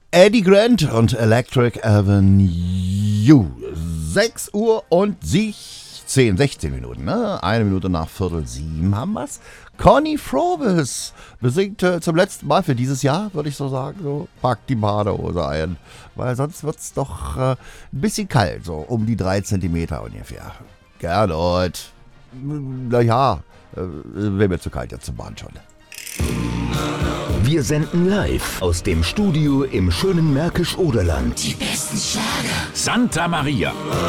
Eddie Grant und Electric Avenue. 6 Uhr und 16 Minuten, ne? 1 Minute nach 6:45 haben wir's. Conny Frobes besingt zum letzten Mal für dieses Jahr, würde ich so sagen. So, packt die Badehose ein, weil sonst wird's doch ein bisschen kalt, so um die 3 Zentimeter ungefähr. Gernot. Naja, wäre mir zu kalt jetzt zum Bahn schon. Wir senden live aus dem Studio im schönen Märkisch-Oderland. Die besten Schlager. Santa Maria.